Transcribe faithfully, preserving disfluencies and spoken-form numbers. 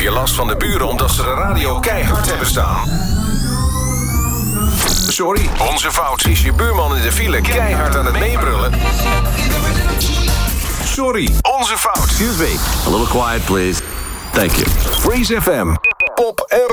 je last van de buren omdat ze de radio keihard hebben staan? Sorry, onze fout. Is je buurman in de file keihard aan het meebrullen? Sorry, onze fout. Excuse me, a little quiet please. Thank you. Freeze F M. Pop en